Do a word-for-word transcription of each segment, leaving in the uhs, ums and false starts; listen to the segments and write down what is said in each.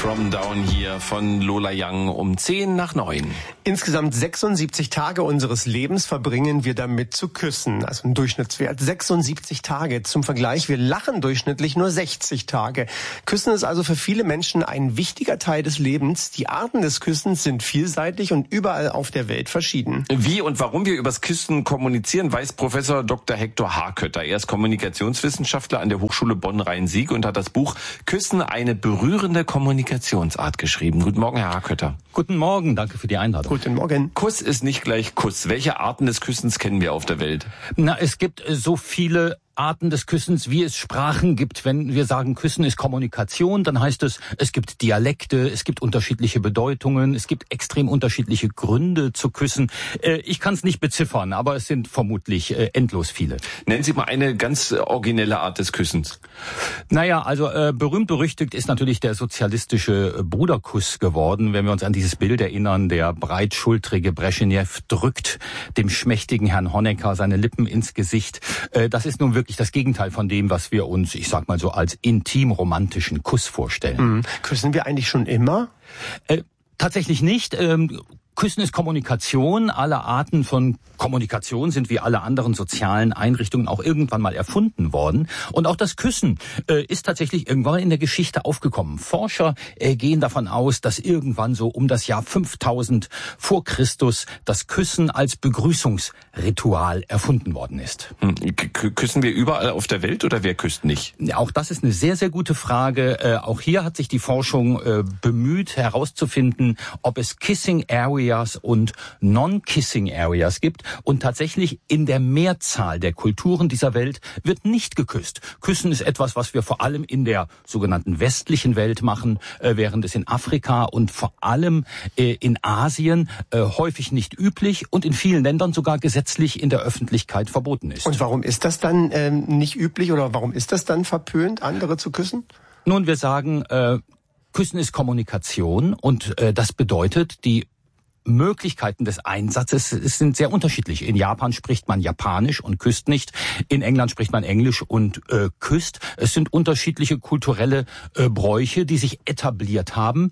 From Down hier von Lola Young um zehn nach neun. Insgesamt sechsundsiebzig Tage unseres Lebens verbringen wir damit zu küssen. Also ein Durchschnittswert. sechsundsiebzig Tage. Zum Vergleich, wir lachen durchschnittlich nur sechzig Tage. Küssen ist also für viele Menschen ein wichtiger Teil des Lebens. Die Arten des Küssens sind vielseitig und überall auf der Welt verschieden. Wie und warum wir übers Küssen kommunizieren, weiß Professor Doktor Hektor Harkötter. Er ist Kommunikationswissenschaftler an der Hochschule Bonn-Rhein-Sieg und hat das Buch Küssen, eine berührende Kommunikationsart geschrieben. Guten Morgen, Herr Harkötter. Guten Morgen, danke für die Einladung. Guten Morgen. Kuss ist nicht gleich Kuss. Welche Arten des Küssens kennen wir auf der Welt? Na, es gibt so viele Arten des Küssens, wie es Sprachen gibt. Wenn wir sagen, Küssen ist Kommunikation, dann heißt es, es gibt Dialekte, es gibt unterschiedliche Bedeutungen, es gibt extrem unterschiedliche Gründe zu küssen. Äh, ich kann es nicht beziffern, aber es sind vermutlich äh, endlos viele. Nennen Sie mal eine ganz originelle Art des Küssens. Naja, also äh, berühmt berüchtigt ist natürlich der sozialistische Bruderkuss geworden, wenn wir uns an dieses Bild erinnern, der breitschultrige Breschnew drückt dem schmächtigen Herrn Honecker seine Lippen ins Gesicht. Äh, das ist nun wirklich das Gegenteil von dem, was wir uns, ich sag mal so, als intim-romantischen Kuss vorstellen. Mhm. Küssen wir eigentlich schon immer? Äh, tatsächlich nicht. Ähm, Küssen ist Kommunikation. Alle Arten von Kommunikation sind wie alle anderen sozialen Einrichtungen auch irgendwann mal erfunden worden. Und auch das Küssen äh, ist tatsächlich irgendwann in der Geschichte aufgekommen. Forscher äh, gehen davon aus, dass irgendwann so um das Jahr fünftausend vor Christus das Küssen als Begrüßungsritual erfunden worden ist. Hm. Küssen wir überall auf der Welt oder wer küsst nicht? Auch das ist eine sehr, sehr gute Frage. Äh, auch hier hat sich die Forschung äh, bemüht herauszufinden, ob es Kissing Areas und Non-Kissing Areas gibt. Und tatsächlich in der Mehrzahl der Kulturen dieser Welt wird nicht geküsst. Küssen ist etwas, was wir vor allem in der sogenannten westlichen Welt machen, äh, während es in Afrika und vor allem äh, in Asien äh, häufig nicht üblich und in vielen Ländern sogar gesetzlich in der Öffentlichkeit verboten ist. Und warum ist das dann ähm, nicht üblich oder warum ist das dann verpönt, andere zu küssen? Nun, wir sagen, äh, Küssen ist Kommunikation und äh, das bedeutet, die Möglichkeiten des Einsatzes sind sehr unterschiedlich. In Japan spricht man Japanisch und küsst nicht. In England spricht man Englisch und äh, küsst. Es sind unterschiedliche kulturelle äh, Bräuche, die sich etabliert haben.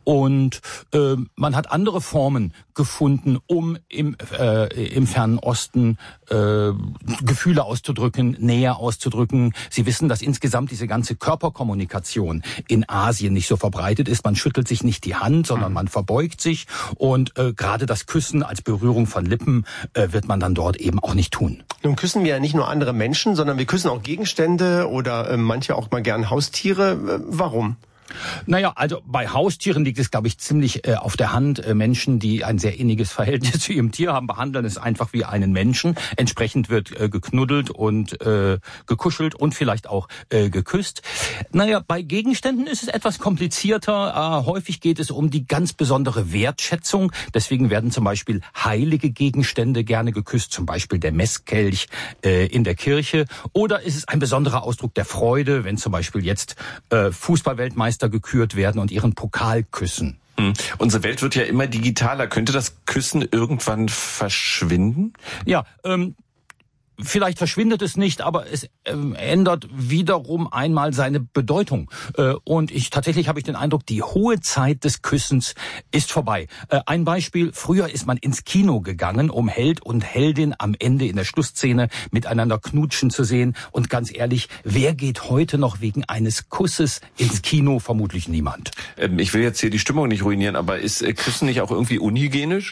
Und äh, man hat andere Formen gefunden, um im, äh, im Fernen Osten äh, Gefühle auszudrücken, Nähe auszudrücken. Sie wissen, dass insgesamt diese ganze Körperkommunikation in Asien nicht so verbreitet ist. Man schüttelt sich nicht die Hand, sondern man verbeugt sich und Äh, gerade das Küssen als Berührung von Lippen äh, wird man dann dort eben auch nicht tun. Nun küssen wir ja nicht nur andere Menschen, sondern wir küssen auch Gegenstände oder äh, manche auch mal gern Haustiere. Äh, warum? Naja, also bei Haustieren liegt es, glaube ich, ziemlich äh, auf der Hand. Äh, Menschen, die ein sehr inniges Verhältnis zu ihrem Tier haben, behandeln es einfach wie einen Menschen. Entsprechend wird äh, geknuddelt und äh, gekuschelt und vielleicht auch äh, geküsst. Naja, bei Gegenständen ist es etwas komplizierter. Äh, häufig geht es um die ganz besondere Wertschätzung. Deswegen werden zum Beispiel heilige Gegenstände gerne geküsst, zum Beispiel der Messkelch äh, in der Kirche. Oder ist es ein besonderer Ausdruck der Freude, wenn zum Beispiel jetzt äh, Fußballweltmeister gekürt werden und ihren Pokal küssen. Hm. Unsere Welt wird ja immer digitaler. Könnte das Küssen irgendwann verschwinden? Ja, ähm, vielleicht verschwindet es nicht, aber es ähm, ändert wiederum einmal seine Bedeutung. Äh, und ich tatsächlich habe ich den Eindruck, die hohe Zeit des Küssens ist vorbei. Äh, ein Beispiel, früher ist man ins Kino gegangen, um Held und Heldin am Ende in der Schlussszene miteinander knutschen zu sehen. Und ganz ehrlich, wer geht heute noch wegen eines Kusses ins Kino? Vermutlich niemand. Ähm, ich will jetzt hier die Stimmung nicht ruinieren, aber ist äh, Küssen nicht auch irgendwie unhygienisch?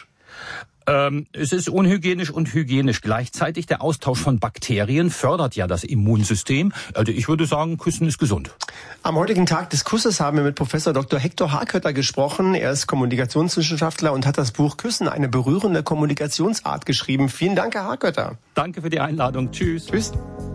Ähm, es ist unhygienisch und hygienisch gleichzeitig. Der Austausch von Bakterien fördert ja das Immunsystem. Also ich würde sagen, Küssen ist gesund. Am heutigen Tag des Kusses haben wir mit Professor Doktor Hektor Harkötter gesprochen. Er ist Kommunikationswissenschaftler und hat das Buch Küssen, eine berührende Kommunikationsart geschrieben. Vielen Dank, Herr Harkötter. Danke für die Einladung. Tschüss. Tschüss.